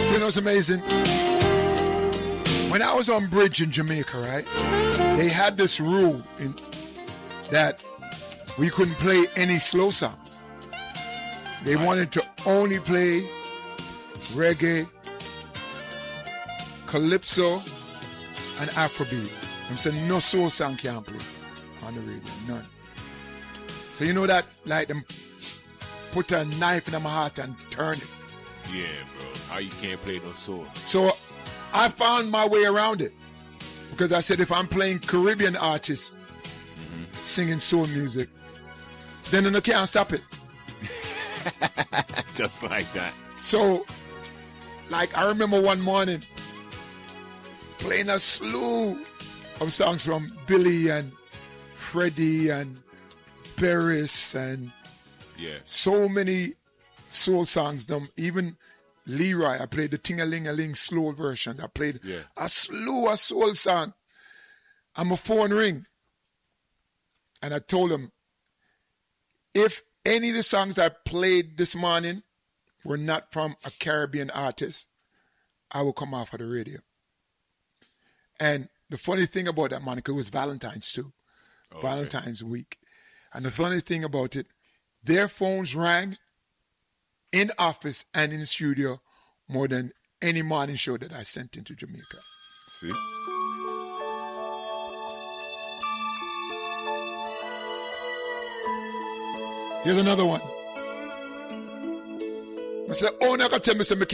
You know what's amazing? When I was on bridge in Jamaica, right? They had this rule that we couldn't play any slow songs. They wanted to only play reggae, calypso, and Afrobeat. I'm saying no soul song can't play on the radio, none. So you know that, like them put a knife in my heart and turn it. Yeah, bro. How you can't play no soul? So I found my way around it. Because I said if I'm playing Caribbean artists singing soul music, then I can't stop it. Just like that. So, like, I remember one morning playing a slew of songs from Billy and Freddie and Paris and so many soul songs. Even Leroy, I played the Ting-a-ling-a-ling slow version. I played a slew of soul song. And my phone ring. And I told him, if any of the songs I played this morning were not from a Caribbean artist, I will come off of the radio. And the funny thing about that, Monica, it was Valentine's too. Okay. Valentine's week. And the funny thing about it, their phones rang in office and in the studio more than any morning show that I sent into Jamaica. See? Here's another one. I said, oh, now I tell me something.